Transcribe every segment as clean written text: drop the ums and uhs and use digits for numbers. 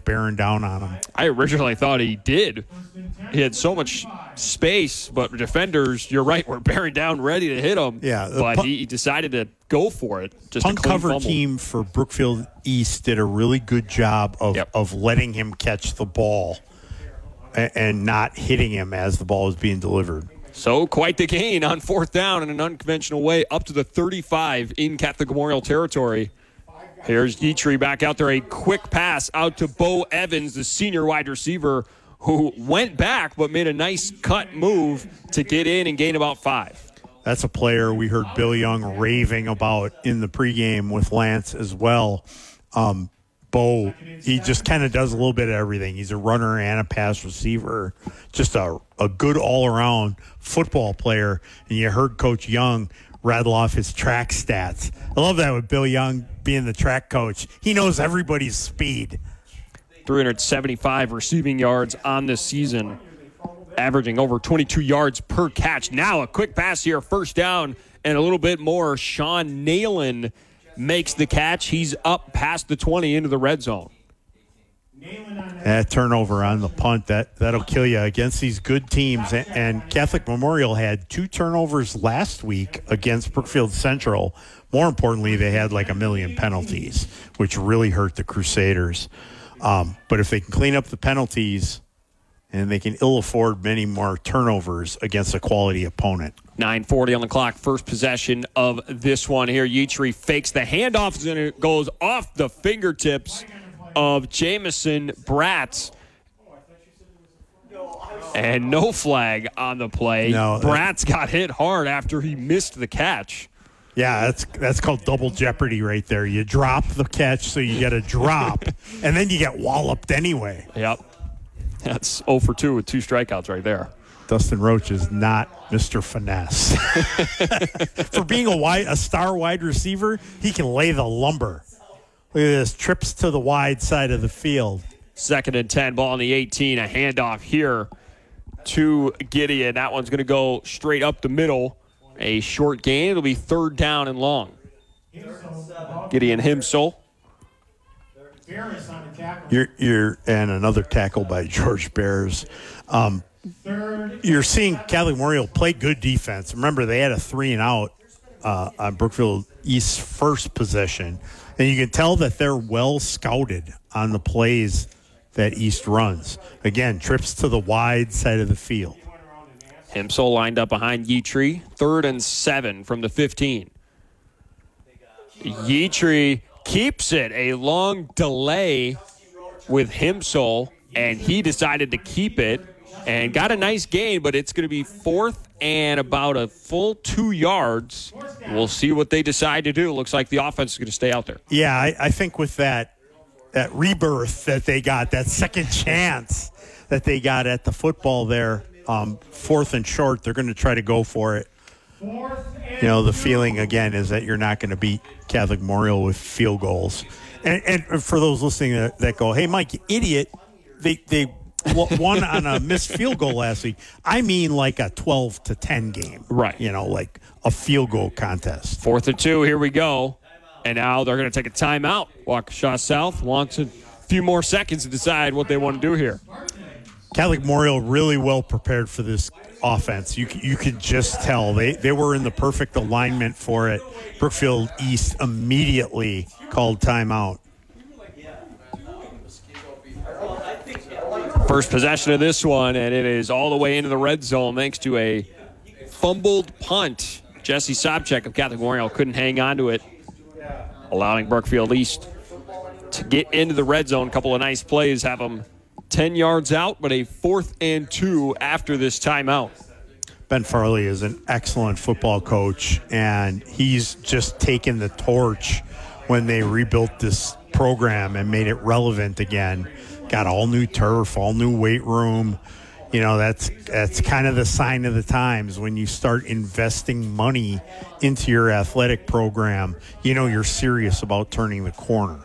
bearing down on him. I originally thought he did. He had so much space, but defenders, you're right, were bearing down ready to him. Yeah, but he decided to go for it. Just punt cover team for Brookfield East did a really good job of letting him catch the ball and not hitting him as the ball was being delivered. So quite the gain on fourth down in an unconventional way up to the 35 in Catholic Memorial territory. Here's Yetri back out there. A quick pass out to Bo Evans, the senior wide receiver, who went back but made a nice cut move to get in and gain about 5. That's a player we heard Bill Young raving about in the pregame with Lance as well. Bo, he just kind of does a little bit of everything. He's a runner and a pass receiver, just a good all-around football player. And you heard Coach Young rattle off his track stats. I love that with Bill Young being the track coach. He knows everybody's speed. 375 receiving yards on this season, averaging over 22 yards per catch. Now a quick pass here, first down, and a little bit more. Sean Nalen makes the catch. He's up past the 20 into the red zone. That turnover on the punt, that'll kill you against these good teams. And Catholic Memorial had 2 turnovers last week against Brookfield Central. More importantly, they had like 1 million penalties, which really hurt the Crusaders. But if they can clean up the penalties, and they can ill afford many more turnovers against a quality opponent. 9:40 on the clock, first possession of this one here. Yetri fakes the handoff, and it goes off the fingertips of Jamison Bratz. And no flag on the play. No, Bratz got hit hard after he missed the catch. Yeah, that's called double jeopardy right there. You drop the catch, so you get a drop, and then you get walloped anyway. Yep. That's 0 for 2 with 2 strikeouts right there. Dustin Roach is not Mr. Finesse. For being a star wide receiver, he can lay the lumber. Look at this, trips to the wide side of the field. 2nd and 10, ball on the 18, a handoff here to Gideon. That one's going to go straight up the middle. A short gain. It'll be 3rd down and long. Gideon Himsel. You're and another tackle by George Bears. You're seeing Catholic Memorial play good defense. Remember, they had a 3-and-out on Brookfield East's first possession. And you can tell that they're well scouted on the plays that East runs. Again, trips to the wide side of the field. Himsel lined up behind Yetri. 3rd and 7 from the 15. Yetri keeps it. A long delay with Himsel, and he decided to keep it and got a nice gain, but it's going to be 4th and about a full 2 yards. We'll see what they decide to do. Looks like the offense is going to stay out there. Yeah, I think with that rebirth that they got, that second chance that they got at the football there, 4th and short, they're going to try to go for it. You know, the feeling, again, is that you're not going to beat Catholic Memorial with field goals. And for those listening that go, hey, Mike, you idiot, they won on a missed field goal last week. I mean like a 12-10 game. Right. You know, like a field goal contest. 4th and 2, here we go. And now they're going to take a timeout. Waukesha South wants a few more seconds to decide what they want to do here. Catholic Memorial really well prepared for this offense. You could just tell. They were in the perfect alignment for it. Brookfield East immediately called timeout. First possession of this one, and it is all the way into the red zone thanks to a fumbled punt. Jesse Sobchak of Catholic Memorial couldn't hang on to it, allowing Brookfield East to get into the red zone. A couple of nice plays have them 10 yards out, but a 4th and 2 after this timeout. Ben Farley is an excellent football coach, and he's just taken the torch when they rebuilt this program and made it relevant again. Got all new turf, all new weight room. You know, that's kind of the sign of the times. When you start investing money into your athletic program, you know you're serious about turning the corner.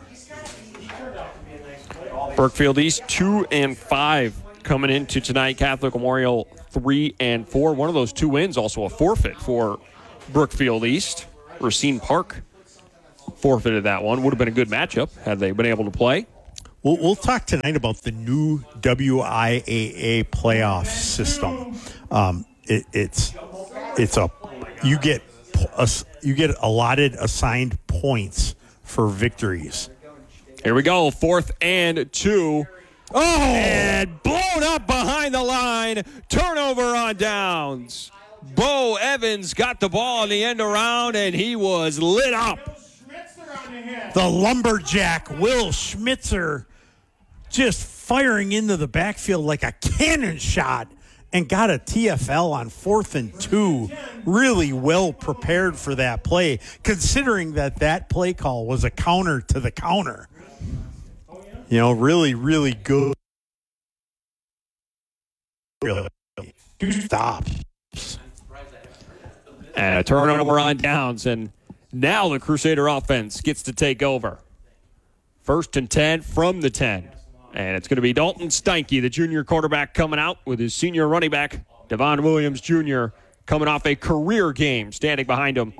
Brookfield East 2 and 5 coming into tonight. Catholic Memorial 3 and 4. One of those 2 wins, also a forfeit for Brookfield East. Racine Park forfeited that one. Would have been a good matchup had they been able to play. We'll talk tonight about the new WIAA playoff system. You get allotted assigned points for victories. Here we go, 4th and 2. Oh! And blown up behind the line. Turnover on downs. Bo Evans got the ball in the end around, and he was lit up. The lumberjack, Will Schmitzer, just firing into the backfield like a cannon shot and got a TFL on 4th and 2. Really well prepared for that play, considering that play call was a counter to the counter. You know, really, really good. Really good stop. And a turnover on downs, and now the Crusader offense gets to take over. 1st and 10 from the 10. And it's going to be Dalton Steinke, the junior quarterback, coming out with his senior running back, Devon Williams Jr., coming off a career game, standing behind him.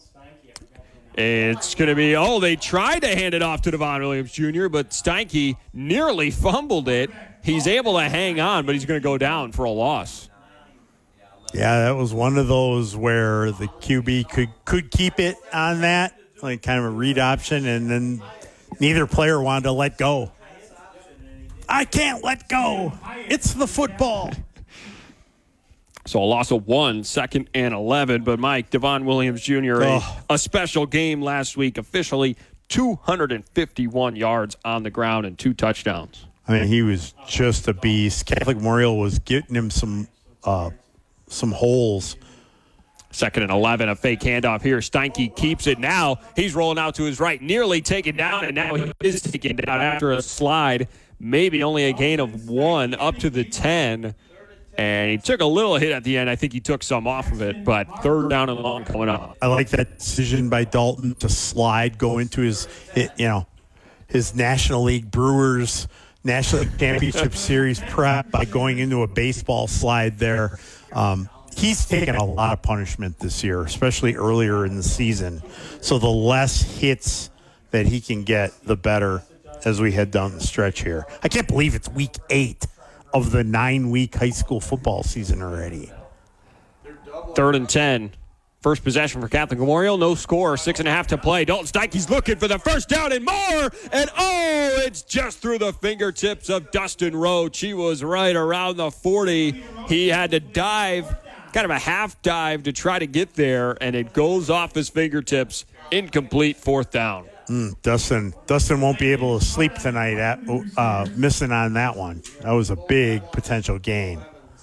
It's going to be, they tried to hand it off to Devon Williams Jr., but Steinke nearly fumbled it. He's able to hang on, but he's going to go down for a loss. Yeah, that was one of those where the QB could keep it on that, like kind of a read option, and then neither player wanted to let go. I can't let go. It's the football. So a loss of 1, 2nd and 11. But, Mike, Devon Williams Jr., a special game last week, officially 251 yards on the ground and 2 touchdowns. I mean, he was just a beast. Catholic Memorial was getting him some holes. 2nd and 11, a fake handoff here. Steinke keeps it now. He's rolling out to his right, nearly taken down, and now he is taken down after a slide. Maybe only a gain of 1 up to the 10. And he took a little hit at the end. I think he took some off of it, but 3rd down and long coming up. I like that decision by Dalton to slide, go into his National League Brewers National Championship Series prep by going into a baseball slide there. He's taken a lot of punishment this year, especially earlier in the season. So the less hits that he can get, the better as we head down the stretch here. I can't believe it's week 8 of the 9-week high school football season already. 3rd and 10. First possession for Catholic Memorial. No score. 6.5 to play. Dalton Steinke's looking for the first down and more. And, it's just through the fingertips of Dustin Roach. He was right around the 40. He had to dive, kind of a half dive to try to get there, and it goes off his fingertips. Incomplete, 4th down. Dustin won't be able to sleep tonight missing on that one. That was a big potential gain.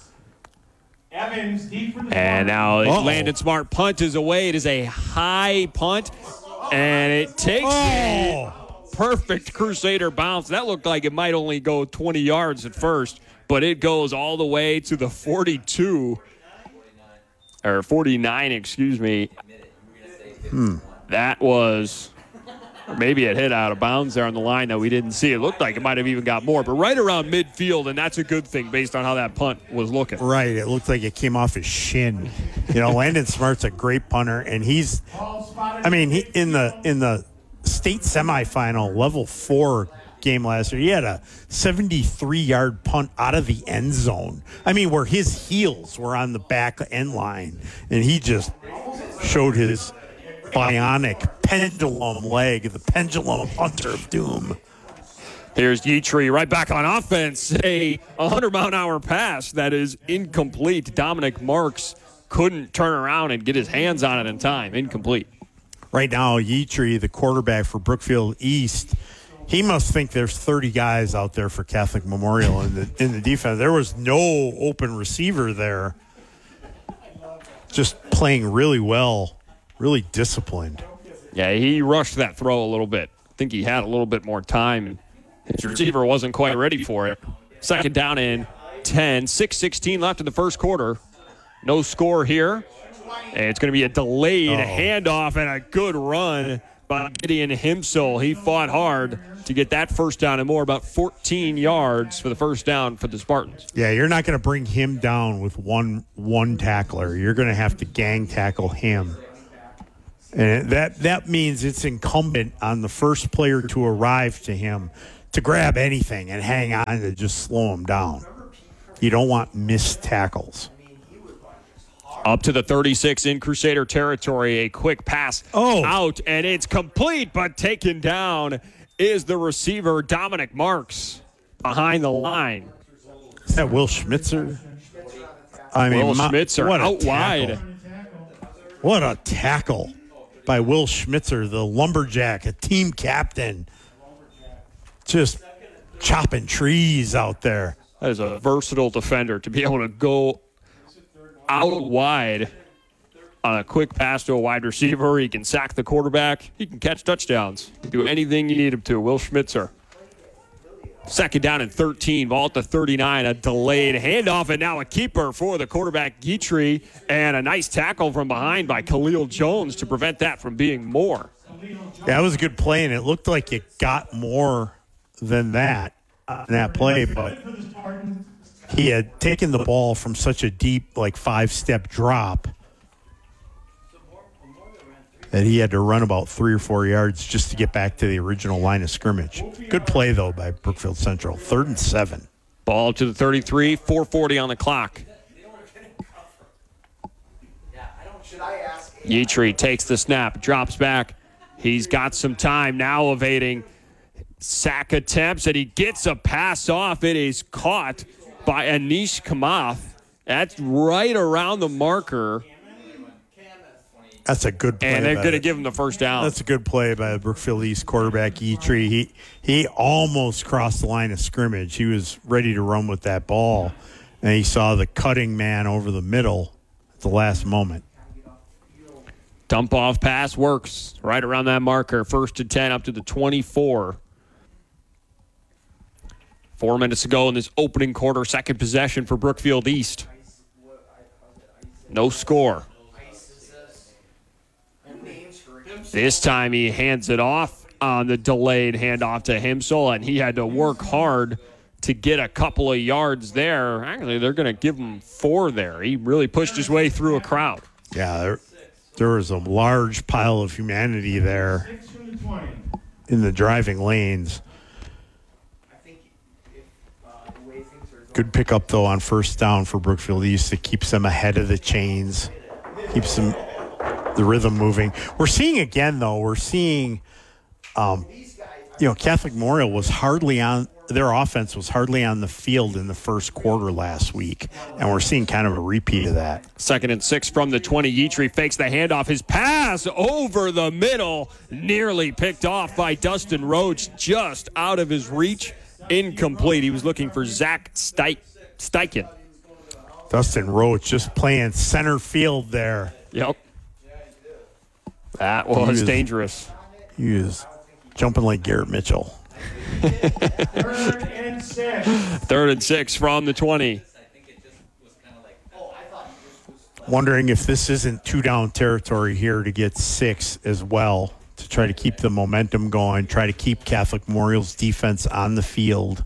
And now Landon Smart punt is away. It is a high punt, and it takes a perfect Crusader bounce. That looked like it might only go 20 yards at first, but it goes all the way to the 49, excuse me. That was... Or maybe it hit out of bounds there on the line that we didn't see. It looked like it might have even got more, but right around midfield, and that's a good thing based on how that punt was looking. Right. It looked like it came off his shin. Landon Smart's a great punter, and he in the state semifinal level 4 game last year, he had a 73-yard punt out of the end zone. Where his heels were on the back end line, and he just showed his bionic pendulum leg, the pendulum punter of doom. Here's Yetri right back on offense. A 100-mile-an-hour pass that is incomplete. Dominic Marks couldn't turn around and get his hands on it in time. Incomplete. Right now, Yetri, the quarterback for Brookfield East, he must think there's 30 guys out there for Catholic Memorial in the defense. There was no open receiver there. Just playing really well. Really disciplined. Yeah, he rushed that throw a little bit. I think he had a little bit more time. His receiver wasn't quite ready for it. 2nd down and 10. 6:16 left in the first quarter. No score here. And it's going to be a delayed handoff and a good run by Gideon Himsel. He fought hard to get that first down and more, about 14 yards for the first down for the Spartans. Yeah, you're not going to bring him down with one tackler. You're going to have to gang tackle him. And that means it's incumbent on the first player to arrive to him to grab anything and hang on to just slow him down. You don't want missed tackles. Up to the 36 in Crusader territory. A quick pass out, and it's complete, but taken down is the receiver, Dominic Marks, behind the line. Is that Will Schmitzer? Will Schmitzer out wide. What a tackle by Will Schmitzer, the lumberjack, a team captain. Just chopping trees out there. That is a versatile defender to be able to go out wide on a quick pass to a wide receiver. He can sack the quarterback. He can catch touchdowns. Do anything you need him to. Will Schmitzer. Second down and 13. Ball at the 39. A delayed handoff, and now a keeper for the quarterback, Guitry. And a nice tackle from behind by Khalil Jones to prevent that from being more. That was a good play, and it looked like it got more than that in that play, but he had taken the ball from such a deep, like 5-step drop that he had to run about 3 or 4 yards just to get back to the original line of scrimmage. Good play, though, by Brookfield Central. 3rd and 7. Ball to the 33, 4:40 on the clock. Guitry takes the snap, drops back. He's got some time now evading sack attempts, and he gets a pass off. It is caught by Anish Kamath. That's right around the marker. That's a good play. And they're going to give him the first down. That's a good play by the Brookfield East quarterback, Guitry. He almost crossed the line of scrimmage. He was ready to run with that ball, and he saw the cutting man over the middle at the last moment. Dump off pass works right around that marker. 1st and 10 up to the 24. 4 minutes to go in this opening quarter. Second possession for Brookfield East. No score. This time he hands it off on the delayed handoff to Himsel, and he had to work hard to get a couple of yards there. Actually, they're going to give him 4 there. He really pushed his way through a crowd. Yeah, there was a large pile of humanity there in the driving lanes. Good pickup, though, on first down for Brookfield East. It keeps them ahead of the chains, keeps them the rhythm moving. We're seeing, Catholic Memorial was hardly on, their offense was hardly on the field in the first quarter last week, and we're seeing kind of a repeat of that. 2nd and 6 from the 20. Guitry fakes the handoff. His pass over the middle, nearly picked off by Dustin Roach, just out of his reach. Incomplete. He was looking for Zach Steichen. Dustin Roach just playing center field there. Yep. That was dangerous. He was jumping like Garrett Mitchell. 3rd and 6. 3rd and 6 from the 20. Wondering if this isn't 2-down territory here to get 6 as well, to try to keep the momentum going, try to keep Catholic Memorial's defense on the field.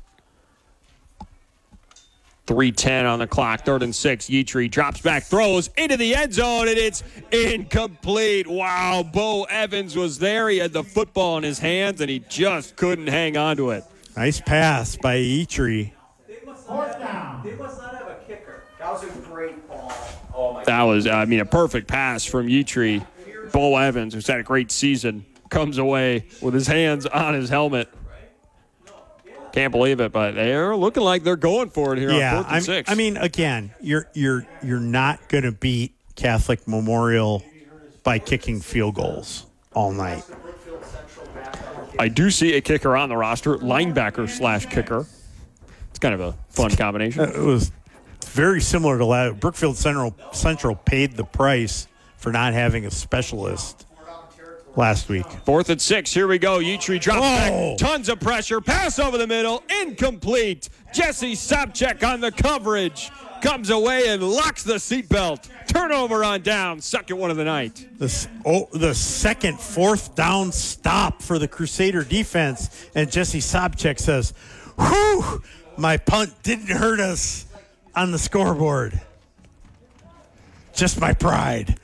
3:10 on the clock, 3rd and 6. Guitry drops back, throws into the end zone, and it's incomplete. Wow, Bo Evans was there. He had the football in his hands, and he just couldn't hang on to it. Nice pass by Guitry. They must not have a kicker. That was a great ball. Oh my That was, a perfect pass from Guitry. Bo Evans, who's had a great season, comes away with his hands on his helmet. Can't believe it, but they're looking like they're going for it here on 4th and 6. I mean, again, you're not going to beat Catholic Memorial by kicking field goals all night. I do see a kicker on the roster, linebacker / kicker. It's kind of a fun combination. It was very similar to last. Brookfield Central paid the price for not having a specialist last week. 4th and 6. Here we go. Guitry drops back. Tons of pressure. Pass over the middle. Incomplete. Jesse Sobchak on the coverage. Comes away and locks the seatbelt. Turnover on down. Second one of the night. The second 4th down stop for the Crusader defense. And Jesse Sobchak says, "Whew, my punt didn't hurt us on the scoreboard. Just my pride."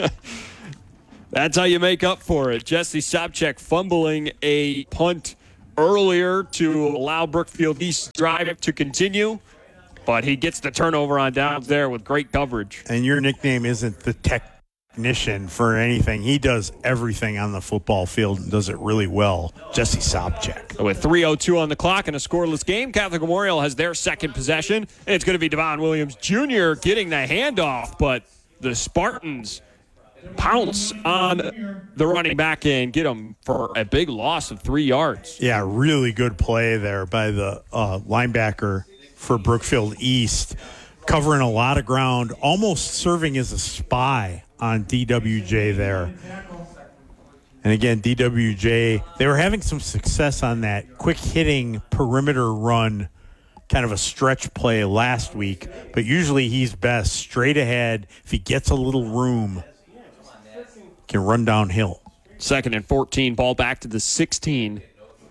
That's how you make up for it. Jesse Sobchak fumbling a punt earlier to allow Brookfield East's drive to continue, but he gets the turnover on downs there with great coverage. And your nickname isn't the technician for anything. He does everything on the football field and does it really well. Jesse Sobchak. With 3:02 on the clock in a scoreless game, Catholic Memorial has their second possession, and it's going to be Devon Williams Jr. getting the handoff, but the Spartans pounce on the running back and get him for a big loss of 3 yards. Yeah, really good play there by the linebacker for Brookfield East, covering a lot of ground, almost serving as a spy on DWJ there. And again, DWJ, they were having some success on that quick-hitting perimeter run, kind of a stretch play last week, but usually he's best straight ahead. If he gets a little room, can run downhill. 2nd and 14, ball back to the 16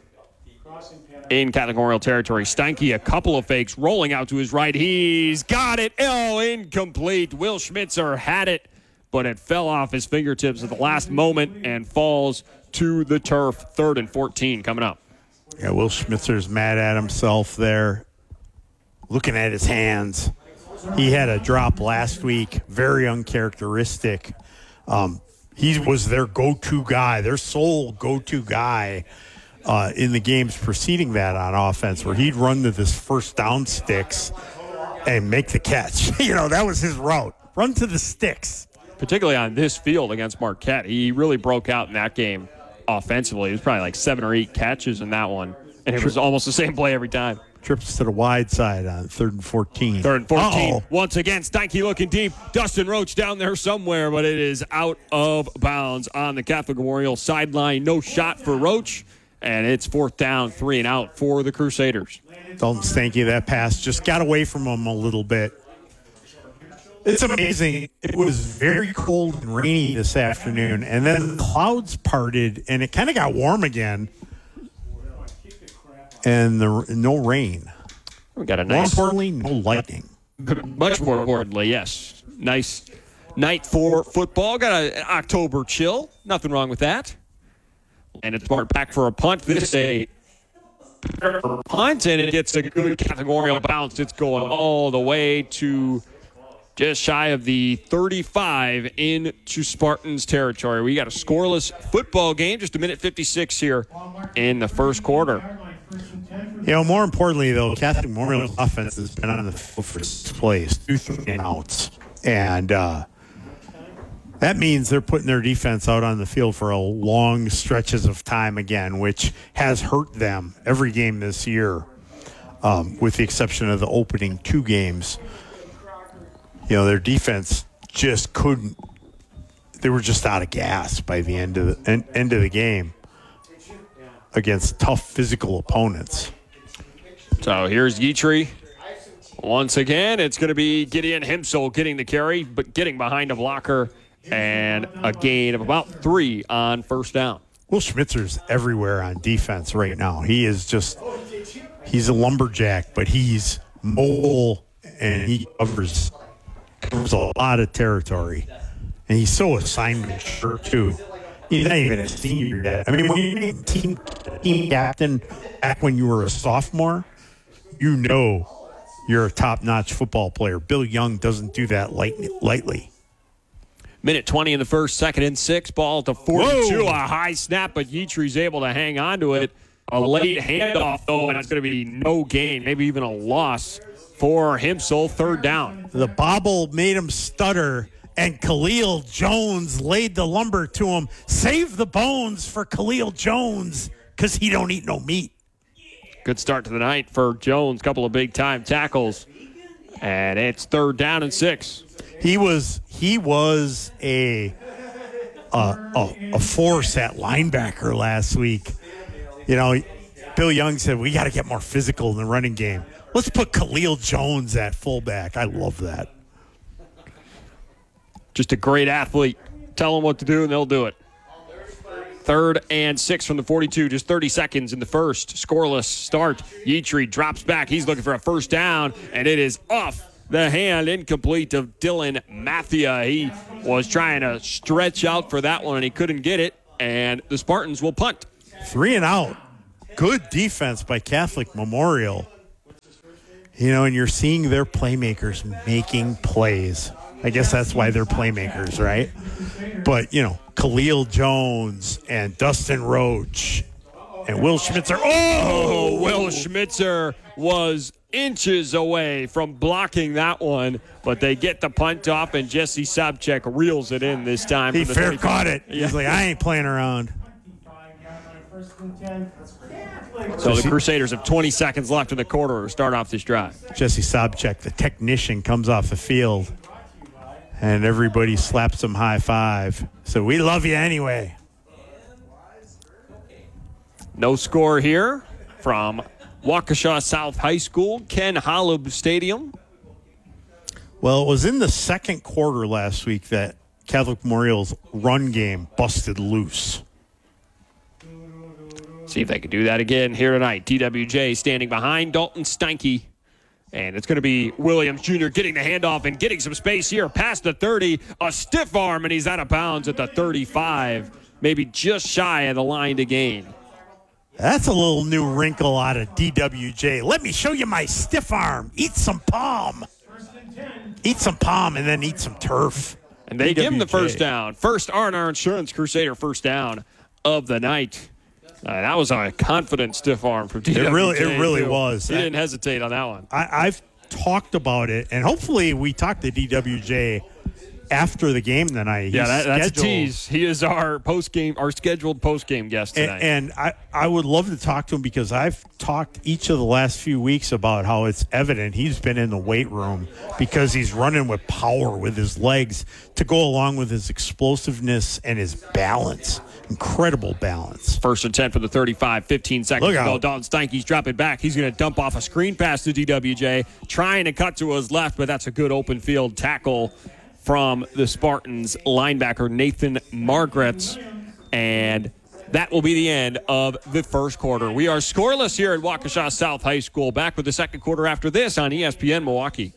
in Catholic Memorial territory. Steinke, a couple of fakes, rolling out to his right. He's got it. Incomplete. Will Schmitzer had it, but it fell off his fingertips at the last moment and falls to the turf. 3rd and 14 coming up. Yeah, Will Schmitzer's mad at himself there, looking at his hands. He had a drop last week, very uncharacteristic. He was their go-to guy, their sole go-to guy in the games preceding that on offense, where he'd run to this first down sticks and make the catch. That was his route. Run to the sticks. Particularly on this field against Marquette. He really broke out in that game offensively. It was probably like 7 or 8 catches in that one, and it was almost the same play every time. Trips to the wide side on 3rd and 14. 3rd and 14. Uh-oh. Once again, Steinke looking deep. Dustin Roach down there somewhere, but it is out of bounds on the Catholic Memorial sideline. No shot for Roach, and it's 4th down, 3 and out for the Crusaders. Dalton Steinke, that pass just got away from him a little bit. It's amazing. It was very cold and rainy this afternoon, and then the clouds parted, and it kind of got warm again. And no rain. We got a More nice, importantly, no lightning. much more importantly, yes. Nice night for football. Got an October chill. Nothing wrong with that. And it's Smart back for a punt. This is a punt, and it gets a good Catholic Memorial bounce. It's going all the way to just shy of the 35 into Spartans territory. We got a scoreless football game, just 1:56 here in the first quarter. More importantly, though, Catholic Memorial's offense has been on the field for 6 plays, 2 3 and outs. And that means they're putting their defense out on the field for a long stretches of time again, which has hurt them every game this year, with the exception of the opening 2 games. Their defense just couldn't. They were just out of gas by the end of the game against tough physical opponents. So here's Yetri. Once again, it's going to be Gideon Himsel getting the carry, but getting behind a blocker, and a gain of about 3 on 1st down. Will Schmitzer's everywhere on defense right now. He's a lumberjack, but he's mobile, and he covers a lot of territory. And he's so assignment sure, too. He's not even a senior yet. I mean, when you're team captain back when you were a sophomore, you're a top-notch football player. Bill Young doesn't do that lightly. Minute 20 in the first, 2nd and 6. Ball to 42. Whoa. A high snap, but Yetri's able to hang on to it. A late handoff, though, and it's going to be no gain, maybe even a loss for Himsel. 3rd down. The bobble made him stutter, and Khalil Jones laid the lumber to him. Save the bones for Khalil Jones because he don't eat no meat. Good start to the night for Jones. Couple of big-time tackles. And it's 3rd down and 6. He was a force at linebacker last week. Bill Young said, we got to get more physical in the running game. Let's put Khalil Jones at fullback. I love that. Just a great athlete. Tell them what to do, and they'll do it. 3rd and 6 from the 42. Just 30 seconds in the first. Scoreless start. Yetri drops back. He's looking for a 1st down, and it is off the hand, incomplete, of Dylan Mathia. He was trying to stretch out for that one, and he couldn't get it, and the Spartans will punt. 3 and out. good defense by Catholic Memorial. You know, and you're seeing their playmakers making plays. I guess that's why they're playmakers, right? But, you know, Khalil Jones and Dustin Roach and Will Schmitzer. Oh, Will Schmitzer was inches away from blocking that one, but they get the punt off, and Jesse Sobchak reels it in this time. He fair caught it. He's like, I ain't playing around. So the Crusaders have 20 seconds left in the quarter to start off this drive. Jesse Sobchak, the technician, comes off the field, and everybody slaps him high five. So we love you anyway. No score here from Waukesha South High School, Ken Holub Stadium. Well, it was in the second quarter last week that Catholic Memorial's run game busted loose. See if they can do that again here tonight. DWJ standing behind Dalton Steinke. And it's going to be Williams Jr. getting the handoff and getting some space here past the 30. A stiff arm, and he's out of bounds at the 35. Maybe just shy of the line to gain. That's a little new wrinkle out of DWJ. Let me show you my stiff arm. Eat some palm. Eat some palm and then eat some turf. And they give him the first down. First R&R Insurance Crusader first down of the night. That was a confident stiff arm from DWJ. It really was. He didn't hesitate on that one. I've talked about it, and hopefully we talked to DWJ after the game tonight. That's a tease. He is our scheduled post-game guest tonight. And I would love to talk to him because I've talked each of the last few weeks about how it's evident he's been in the weight room because he's running with power with his legs to go along with his explosiveness and his balance. Incredible balance. First and 10 for the 35, 15 seconds Look to go. out. Dalton Steinke's dropping back. He's going to dump off a screen pass to DWJ, trying to cut to his left, but that's a good open field tackle from the Spartans linebacker Nathan Margaret. And that will be the end of the first quarter. We are scoreless here at Waukesha South High School. Back with the second quarter after this on ESPN Milwaukee.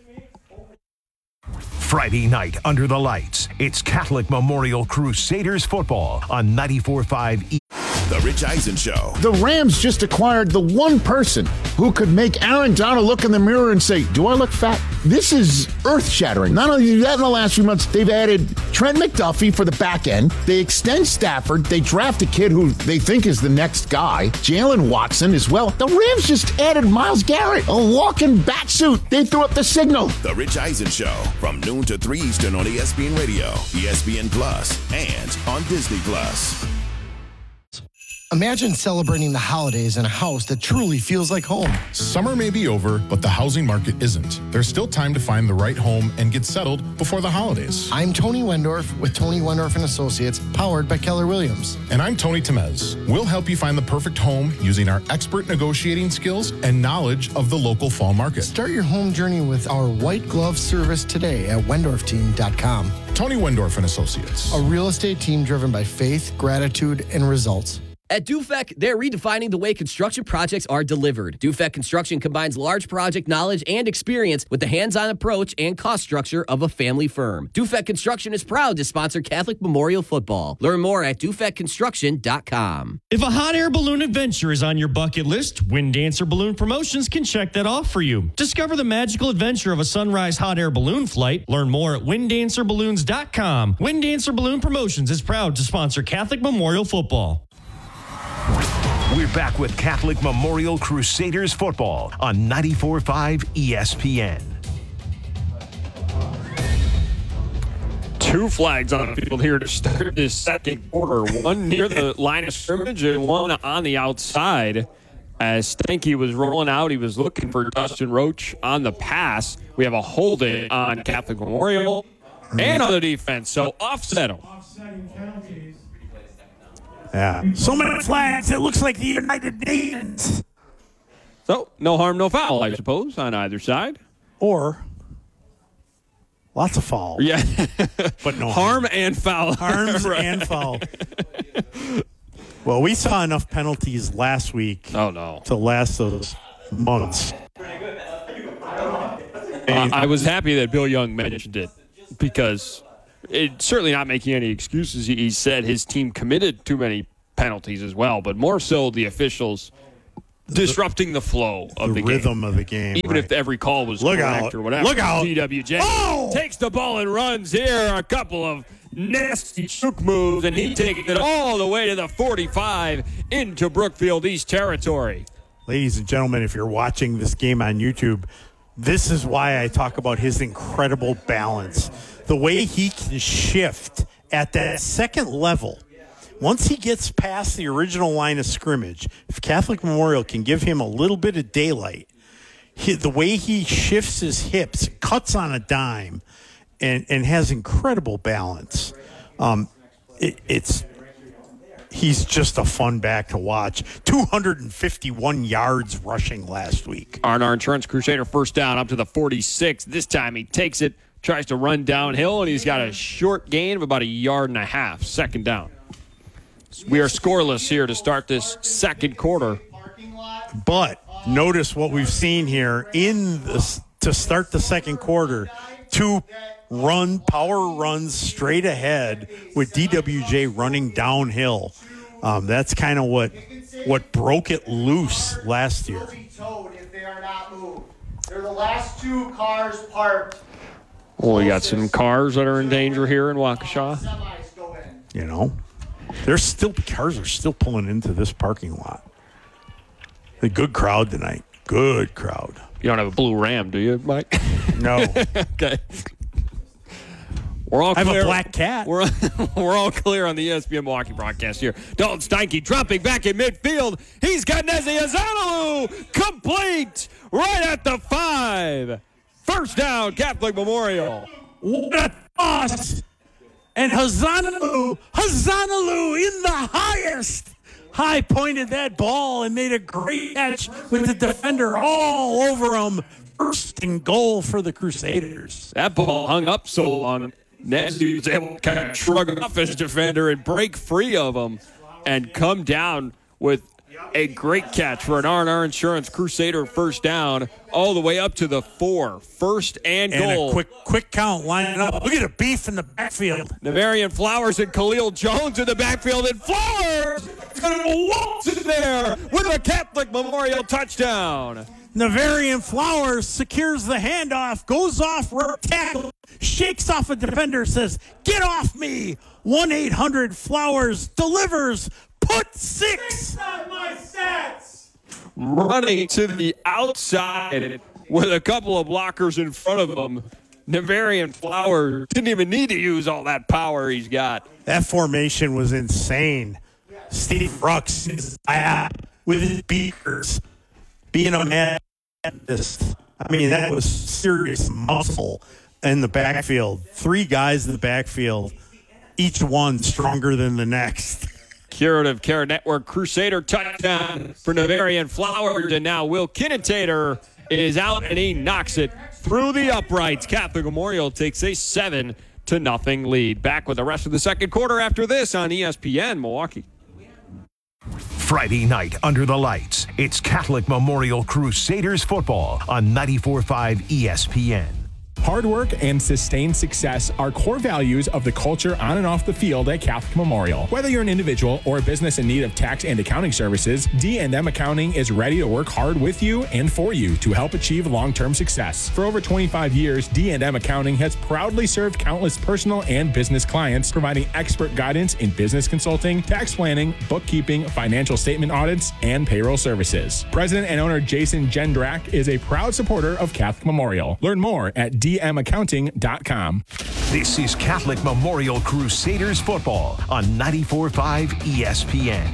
Friday night under the lights, it's Catholic Memorial Crusaders football on 94.5 The Rich Eisen Show. The Rams just acquired the one person who could make Aaron Donald look in the mirror and say, do I look fat? This is earth-shattering. Not only that, in the last few months, they've added Trent McDuffie for the back end. They extend Stafford. They draft a kid who they think is the next guy, Jalen Watson as well. The Rams just added Myles Garrett, a walking bat suit. They threw up the signal. The Rich Eisen Show from noon to 3 Eastern on ESPN Radio, ESPN Plus, and on Disney Plus. Imagine celebrating the holidays in a house that truly feels like home. Summer may be over, but the housing market isn't. There's still time to find the right home and get settled before the holidays. I'm Tony Wendorf with Tony Wendorf & Associates, powered by Keller Williams. And I'm Tony Temez. We'll help you find the perfect home using our expert negotiating skills and knowledge of the local fall market. Start your home journey with our white glove service today at WendorfTeam.com. Tony Wendorf & Associates. A real estate team driven by faith, gratitude, and results. At Dufek, they're redefining the way construction projects are delivered. Dufek Construction combines large project knowledge and experience with the hands-on approach and cost structure of a family firm. Dufek Construction is proud to sponsor Catholic Memorial Football. Learn more at DufekConstruction.com. If a hot air balloon adventure is on your bucket list, Wind Dancer Balloon Promotions can check that off for you. Discover the magical adventure of a sunrise hot air balloon flight. Learn more at WindDancerBalloons.com. Wind Dancer Balloon Promotions is proud to sponsor Catholic Memorial Football. We're back with Catholic Memorial Crusaders football on 94.5 ESPN. Two flags on the field here to start this second quarter. One near the line of scrimmage and one on the outside. As Steinke was rolling out, he was looking for Dustin Roach on the pass. We have a holding on Catholic Memorial and on the defense, so offset him. Yeah. So many flags, it looks like the United Nations. So, no harm, no foul, I suppose, on either side. Or lots of foul. Yeah. But no harm and foul. Harms Right. and foul. Well, we saw enough penalties last week to last those months. I was happy that Bill Young mentioned it because it's certainly not making any excuses. He said his team committed too many penalties as well, but more so the officials disrupting the flow of the rhythm game. Of the game. Even if every call was Look correct out. or whatever. Look out. DWJ takes the ball and runs here. A couple of nasty juke moves, and he takes it all the way to the 45 into Brookfield East territory. Ladies and gentlemen, if you're watching this game on YouTube, this is why I talk about his incredible balance. The way he can shift at that second level. Once he gets past the original line of scrimmage, if Catholic Memorial can give him a little bit of daylight, the way he shifts his hips, cuts on a dime, and has incredible balance. He's just a fun back to watch. 251 yards rushing last week. R&R Insurance Crusader first down up to the 46. This time he takes it, tries to run downhill, and he's got a short gain of about 1.5 yards. Second down. We are scoreless here to start this second quarter. But notice what we've seen here to start the second quarter. 2 power runs straight ahead with DWJ running downhill. That's kind of what broke it loose last year. If they are not moved. They're the last 2 cars parked. Well, we got some cars that are in danger here in Waukesha. You know, cars are still pulling into this parking lot. A good crowd tonight. Good crowd. You don't have a blue Ram, do you, Mike? No. Okay. We're all clear. I have a black cat. We're all clear on the ESPN Milwaukee broadcast here. Dalton Steinke dropping back in midfield. He's got Nezzy Hazanalu complete right at the 5. First down, Catholic Memorial. What a toss! And Hazanalu in the highest. High pointed that ball and made a great catch with the defender all over him. First and goal for the Crusaders. That ball hung up so long. Nezzy was able to kind of shrug off his defender and break free of him and come down with a great catch for an R&R Insurance Crusader first down all the way up to the 4. First and goal. And a quick count lining up. Look at the beef in the backfield. Navarian Flowers and Khalil Jones in the backfield, and Flowers is going to waltz in there with a Catholic Memorial touchdown. Navarian Flowers secures the handoff, goes off tackle, shakes off a defender, says, "Get off me!" 1-800-FLOWERS delivers. Put 6 on my stats. Running to the outside with a couple of blockers in front of him. Navarian Flowers didn't even need to use all that power he's got. That formation was insane. Steve Rux is with his beakers, being a man. I mean, that was serious muscle in the backfield. 3 guys in the backfield, each one stronger than the next. Curative Care Network Crusader touchdown for Navarian Flowers, and now Will Kinnitator is out and he knocks it through the uprights. Catholic Memorial takes a 7-0 lead. Back with the rest of the second quarter after this on ESPN Milwaukee. Friday night under the lights, it's Catholic Memorial Crusaders football on 94.5 ESPN. Hard work and sustained success are core values of the culture on and off the field at Catholic Memorial. Whether you're an individual or a business in need of tax and accounting services, D&M Accounting is ready to work hard with you and for you to help achieve long-term success. For over 25 years, D&M Accounting has proudly served countless personal and business clients, providing expert guidance in business consulting, tax planning, bookkeeping, financial statement audits, and payroll services. President and owner Jason Jendrak is a proud supporter of Catholic Memorial. Learn more at dmaccounting.com. This is Catholic Memorial Crusaders football on 94.5 ESPN.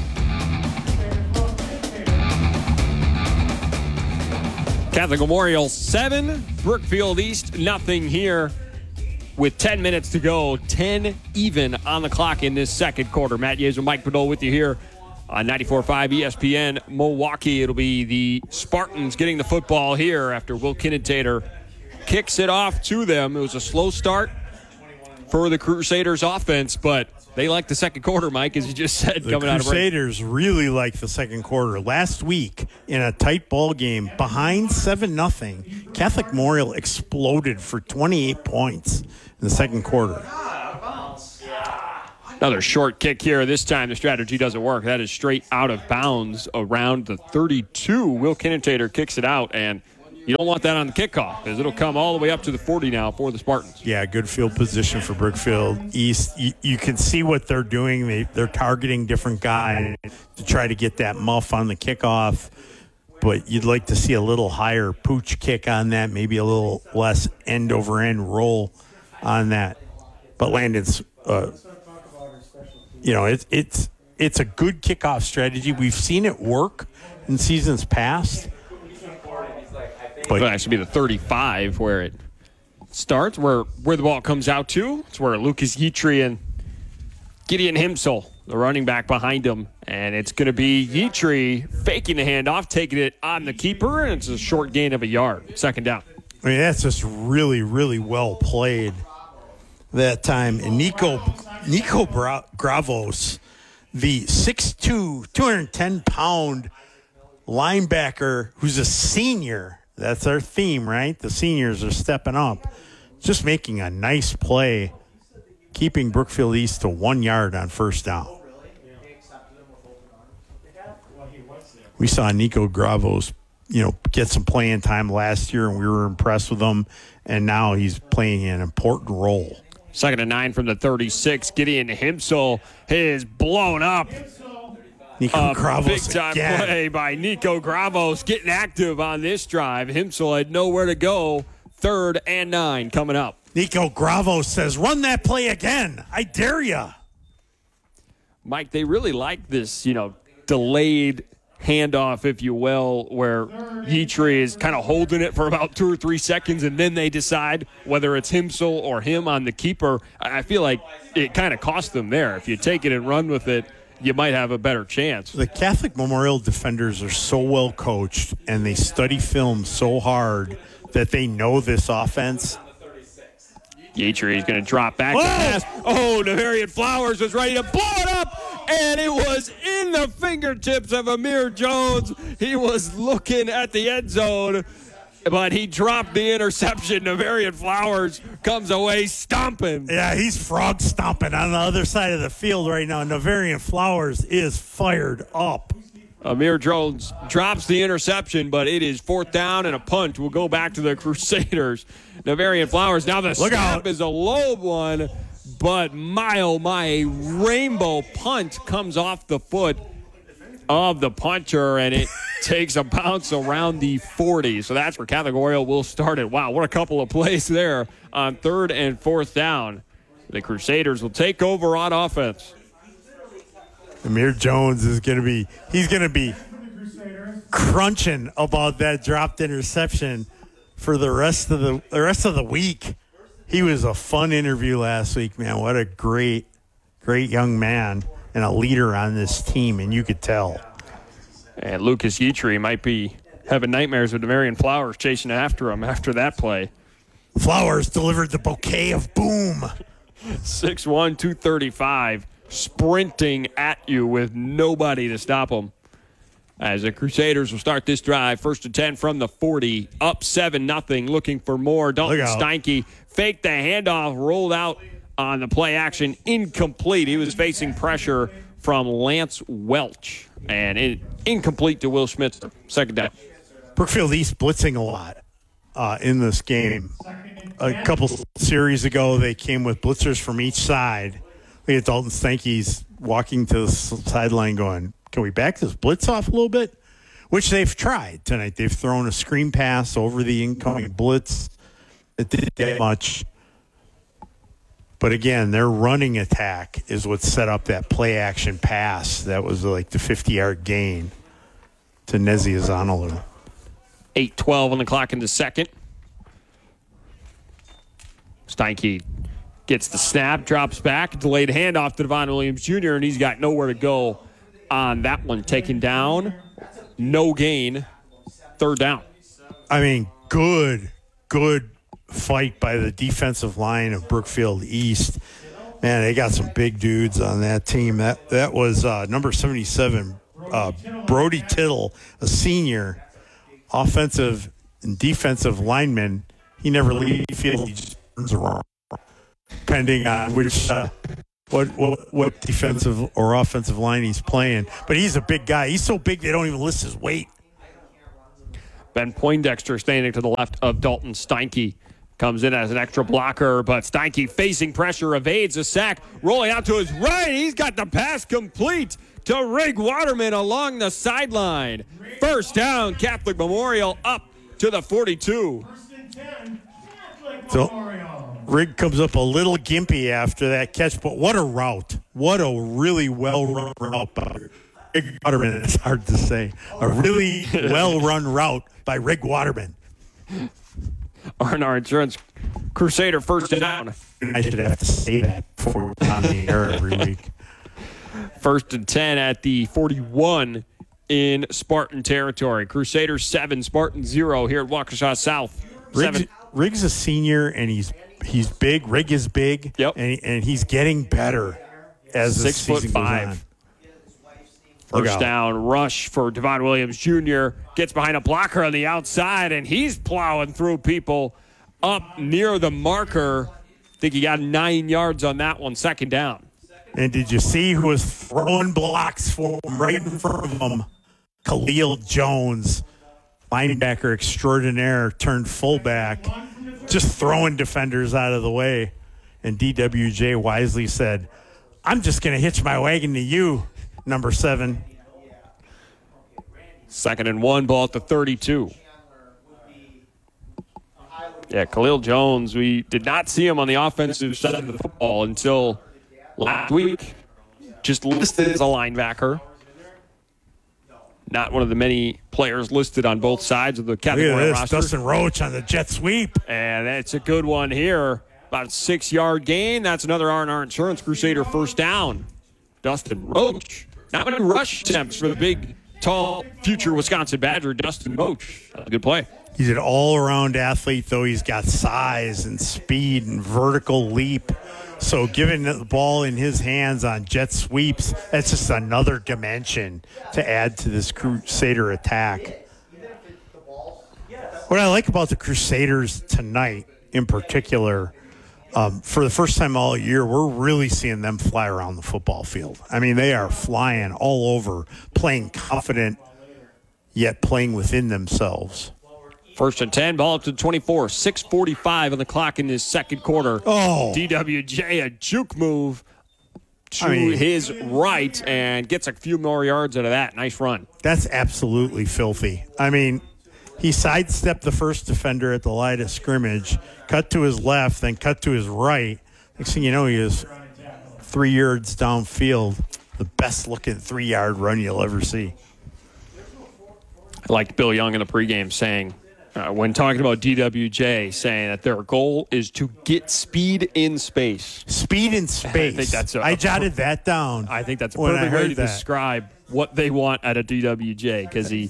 Catholic Memorial 7, Brookfield East 0 here with 10 minutes to go. 10 even on the clock in this second quarter. Matt Yates and Mike Podol with you here on 94.5 ESPN Milwaukee. It'll be the Spartans getting the football here after Will Kinnitator kicks it off to them. It was a slow start for the Crusaders offense, but they like the second quarter, Mike, as you just said, coming out of break. The Crusaders really like the second quarter. Last week, in a tight ball game, behind 7-0, Catholic Memorial exploded for 28 points in the second quarter. Another short kick here. This time the strategy doesn't work. That is straight out of bounds around the 32. Will Kinnentater kicks it out, and you don't want that on the kickoff because it'll come all the way up to the 40 now for the Spartans. Yeah, good field position for Brookfield East. You can see what they're doing. They're targeting different guys to try to get that muff on the kickoff, but you'd like to see a little higher pooch kick on that, maybe a little less end-over-end roll on that. But Landon's... it's a good kickoff strategy. We've seen it work in seasons past. But it should be the 35 where it starts, where the ball comes out to. It's where Lucas Yetri and Gideon Himsel, the running back behind him. And it's going to be Yetri faking the handoff, taking it on the keeper, and it's a short gain of a yard. Second down. I mean, that's just really, really well played that time. And Nico Gravos, the 6'2", 210-pound linebacker who's a senior. That's our theme, right? The seniors are stepping up. Just making a nice play, keeping Brookfield East to 1 yard on first down. We saw Nico Gravos, get some playing time last year, and we were impressed with him. And now he's playing an important role. 2nd and 9 from the 36. Gideon Himsel is blown up. Nico Gravos big-time play by Nico Gravos getting active on this drive. Himsel had nowhere to go. 3rd and 9 coming up. Nico Gravos says, run that play again. I dare ya. Mike, they really like this, delayed handoff, if you will, where Yetri is kind of holding it for about 2 or 3 seconds, and then they decide whether it's Himsel or him on the keeper. I feel like it kind of cost them there. If you take it and run with it, you might have a better chance. The Catholic Memorial defenders are so well coached, and they study film so hard that they know this offense. Yetri is going to drop back to pass. Oh, Nevarian Flowers was ready to blow it up, and it was in the fingertips of Amir Jones. He was looking at the end zone, but he dropped the interception. Nevarian Flowers comes away stomping. Yeah, he's frog stomping on the other side of the field right now. Nevarian Flowers is fired up. Amir Jones drops the interception, but it is 4th down and a punt. We'll go back to the Crusaders. Nevarian Flowers. Now the snap is a low one, but my rainbow punt comes off the foot of the punter, and it takes a bounce around the 40. So that's where Catholic Oriole will start it. Wow, what a couple of plays there on 3rd and 4th down. The Crusaders will take over on offense. Amir Jones is going to be crunching about that dropped interception for the rest of the week. He was a fun interview last week, man. What a great young man and a leader on this team, and you could tell. And Lucas Yetri might be having nightmares with Nevarian Flowers chasing after him after that play. Flowers delivered the bouquet of boom. 6'1", 235. Sprinting at you with nobody to stop them. As the Crusaders will start this drive, 1st and 10 from the 40, up 7-0, looking for more. Dalton Steinke faked the handoff, rolled out on the play action, incomplete. He was facing pressure from Lance Welch, and incomplete to Will Schmitz. 2nd down. Brookfield East blitzing a lot in this game. A couple series ago, they came with blitzers from each side. Look at Dalton Steinke's walking to the sideline going, can we back this blitz off a little bit? Which they've tried tonight. They've thrown a screen pass over the incoming blitz. It didn't get much. But again, their running attack is what set up that play action pass. That was like the 50-yard gain to Nezi Azanalu. 8:12 on the clock in the second. Steinke gets the snap, drops back, delayed handoff to Devon Williams Jr., and he's got nowhere to go on that one. Taken down, no gain, 3rd down. I mean, good fight by the defensive line of Brookfield East. Man, they got some big dudes on that team. That was number 77, Brody Tittle, a senior, offensive and defensive lineman. He never leaves the field. He just turns around. Depending on which what defensive or offensive line he's playing. But he's a big guy. He's so big they don't even list his weight. Ben Poindexter standing to the left of Dalton Steinke. Comes in as an extra blocker, but Steinke facing pressure, evades a sack, rolling out to his right. He's got the pass complete to Rig Waterman along the sideline. First down, Catholic Memorial up to the 42. So Rig comes up a little gimpy after that catch, but what a route. What a really well-run route by Rig Waterman. It's hard to say. A really well-run route by Rig Waterman. R&R Insurance Crusader first down. I should have to say that before we're on the air every week. 1st and 10 at the 41 in Spartan territory. Crusaders 7, Spartan 0 here at Waukesha South. Rig's a senior, and he's big. Rig is big, and he's getting better as the season goes on. First down rush for Devon Williams Jr. Gets behind a blocker on the outside, and he's plowing through people up near the marker. I think he got 9 yards on that one, 2nd down. And did you see who was throwing blocks for him right in front of him? Khalil Jones, linebacker extraordinaire, turned fullback, just throwing defenders out of the way. And DWJ wisely said, I'm just going to hitch my wagon to you, number 7. 2nd and 1, ball at the 32. Yeah, Khalil Jones, we did not see him on the offensive side of the football until last week. Just listed as a linebacker. Not one of the many players listed on both sides of the category roster. Dustin Roach on the jet sweep. And that's a good one here. About a 6-yard gain. That's another R&R Insurance Crusader first down. Dustin Roach. Not many rush attempts for the big, tall, future Wisconsin Badger, Dustin Roach. That's a good play. He's an all-around athlete, though. He's got size and speed and vertical leap. So giving the ball in his hands on jet sweeps, that's just another dimension to add to this Crusader attack. What I like about the Crusaders tonight in particular, for the first time all year, we're really seeing them fly around the football field. I mean, they are flying all over, playing confident, yet playing within themselves. 1st and 10, ball up to 24, 6:45 on the clock in this second quarter. Oh. DWJ, a juke move to his right and gets a few more yards out of that. Nice run. That's absolutely filthy. I mean, he sidestepped the first defender at the line of scrimmage, cut to his left, then cut to his right. Next thing you know, he was 3 yards downfield. The best-looking 3-yard run you'll ever see. I liked Bill Young in the pregame saying, when talking about DWJ, saying that their goal is to get speed in space. Speed in space. I think that's I jotted that down. I think that's a perfect way to describe what they want out of DWJ, because he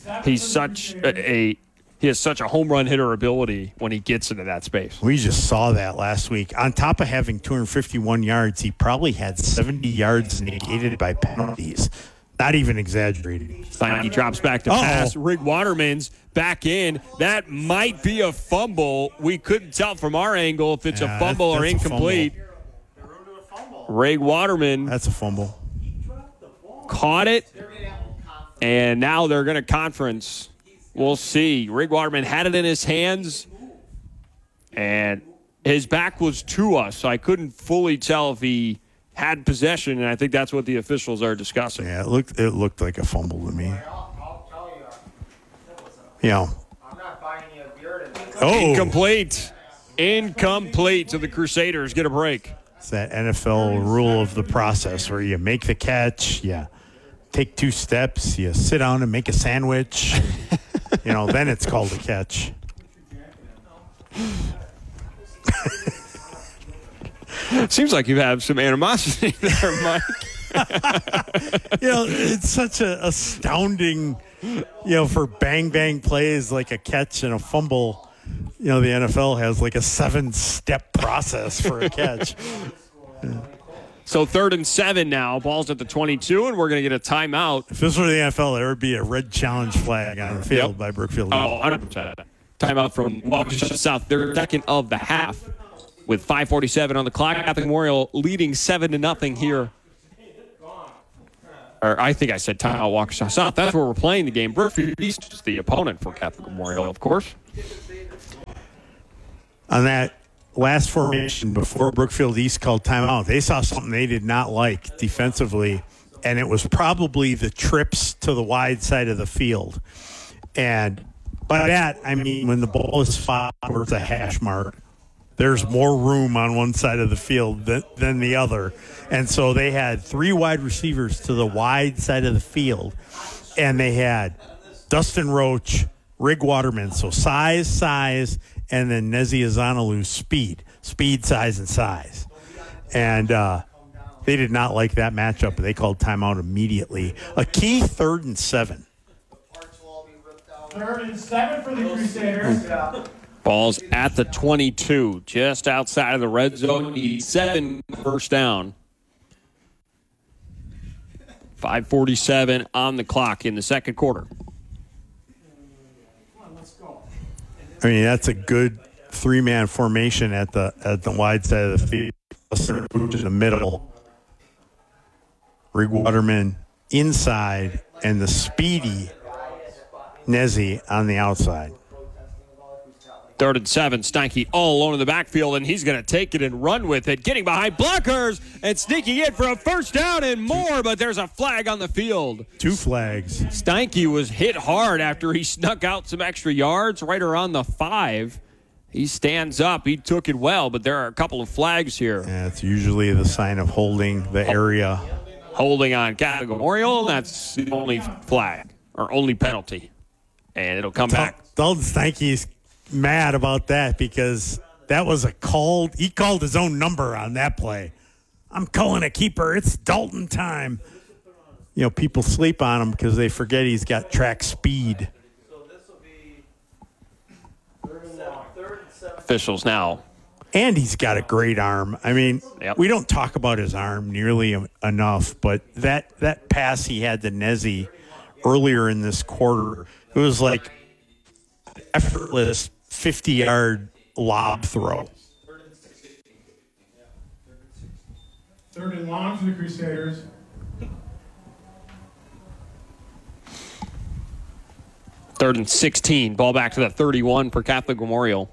has such a home run hitter ability when he gets into that space. We just saw that last week. On top of having 251 yards, he probably had 70 yards negated by penalties. Not even exaggerating. He drops back to pass. Rig Waterman's back in. That might be a fumble. We couldn't tell from our angle if it's a fumble or incomplete. Rig Waterman. That's a fumble. Caught it, and now they're going to conference. We'll see. Rig Waterman had it in his hands, and his back was to us, so I couldn't fully tell if he had possession, and I think that's what the officials are discussing. Yeah, it looked like a fumble to me. I'll tell you. You know. I'm not buying you a beer today. Incomplete. Incomplete. So the Crusaders get a break. It's that NFL rule of the process where you make the catch, you take 2 steps, you sit down and make a sandwich. Then it's called a catch. Seems like you have some animosity there, Mike. It's such an astounding, for bang plays like a catch and a fumble. The NFL has like a 7-step process for a catch. Yeah. So 3rd and 7 now. Ball's at the 22, and we're going to get a timeout. If this were the NFL, there would be a red challenge flag on the field by Brookfield. Oh, 100%. Timeout from Waukesha South. Their second of the half. with 5:47 on the clock. Catholic Memorial leading 7-0 here. Or I think I said timeout Waukesha South. That's where we're playing the game. Brookfield East is the opponent for Catholic Memorial, of course. On that last formation before Brookfield East called timeout, they saw something they did not like defensively, and it was probably the trips to the wide side of the field. And by that, I mean when the ball is 5 towards a hash mark, there's more room on one side of the field than the other. And so they had 3 wide receivers to the wide side of the field, and they had Dustin Roach, Rig Waterman, so size, and then Nezi Azanalu, speed, size, and size. And they did not like that matchup. They called timeout immediately. A key 3rd and 7. 3rd and 7 for the Crusaders. Ball's at the 22, just outside of the red zone. Need 7 first down. 5:47 on the clock in the second quarter. I mean, that's a good 3-man formation at the wide side of the field. In the middle. Rig Waterman inside, and the speedy Nezi on the outside. 3rd and 7, Steinke all alone in the backfield, and he's going to take it and run with it, getting behind blockers and sneaking in for a first down and more, but there's a flag on the field. 2 flags. Steinke was hit hard after he snuck out some extra yards right around the 5. He stands up. He took it well, but there are a couple of flags here. Yeah, it's usually the sign of holding the area. Holding on Catholic Memorial, that's the only flag, or only penalty. And it'll come back. Dalton Steinke's mad about that because that was he called his own number on that play. I'm calling a keeper. It's Dalton time. You know, people sleep on him because they forget he's got track speed. Officials now. And he's got a great arm. I mean, We don't talk about his arm nearly enough, but that pass he had to Nezi earlier in this quarter, it was like effortless 50-yard lob throw. 3rd and long for the Crusaders. Third and 16. Ball back to the 31 for Catholic Memorial.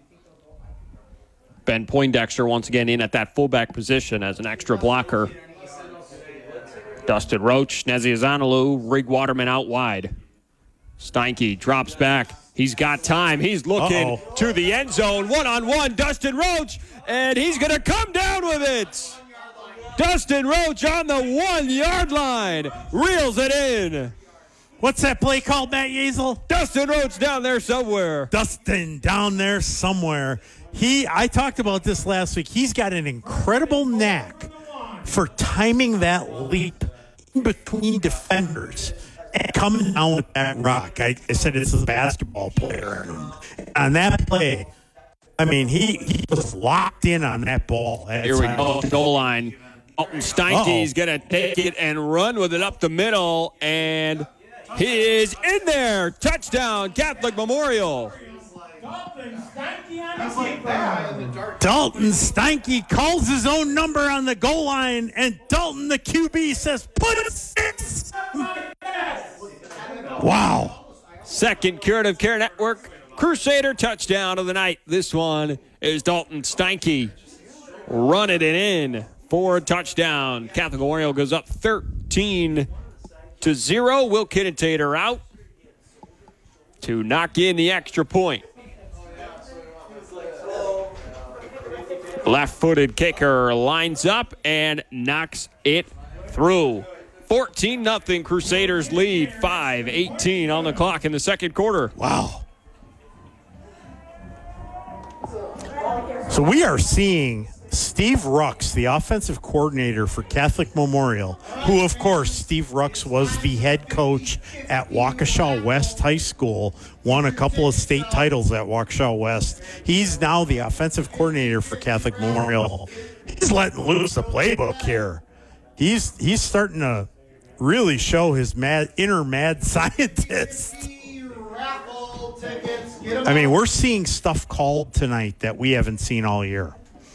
Ben Poindexter once again in at that fullback position as an extra blocker. Dustin Roach, Nezi Azanalu, Rig Waterman out wide. Steinke drops back. He's got time. He's looking to the end zone. One-on-one, Dustin Roach, and he's going to come down with it. Dustin Roach on the 1-yard line. Reels it in. What's that play called, Matt Yeasel? Dustin Roach down there somewhere. Dustin down there somewhere. I talked about this last week. He's got an incredible knack for timing that leap in between defenders and coming down with that rock. I said it's a basketball player. On that play, I mean, he was locked in on that ball. Here we go, goal line. Dalton Steinke's going to take it and run with it up the middle, and he is in there. Touchdown, Catholic Memorial. Dalton Steinke calls his own number on the goal line, and Dalton, the QB, says, put it 6. Wow. Second Curative Care Network Crusader touchdown of the night. This one is Dalton Steinke running it in for a touchdown. Catholic Memorial goes up 13-0. Will Kinnitator out to knock in the extra point. Left-footed kicker lines up and knocks it through. 14-0 Crusaders lead. 5:18 on the clock in the second quarter. Wow. So we are seeing Steve Rux, the offensive coordinator for Catholic Memorial, who, of course, Steve Rux was the head coach at Waukesha West High School, won a couple of state titles at Waukesha West. He's now the offensive coordinator for Catholic Memorial. He's letting loose the playbook here. He's starting to really show his inner mad scientist. I mean, we're seeing stuff called tonight that we haven't seen all year.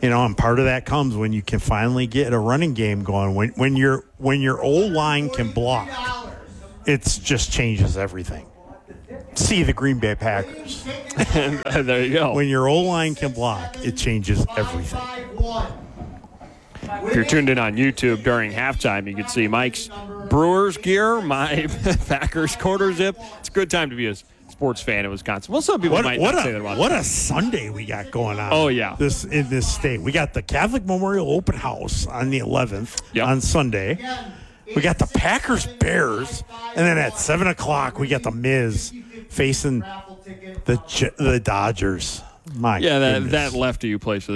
And part of that comes when you can finally get a running game going. When your O-line can block, it just changes everything. See the Green Bay Packers. There you go. When your O-line can block, it changes everything. If you're tuned in on YouTube during halftime, you can see Mike's Brewers gear, my Packers quarter zip. It's a good time to be a sports fan in Wisconsin. Well, some people might not say that about What a Sunday we got going on. Oh, yeah. In this state. We got the Catholic Memorial Open House on the 11th on Sunday. We got the Packers Bears, and then at 7 o'clock we got the Miz facing the Dodgers. My goodness. that lefty who plays for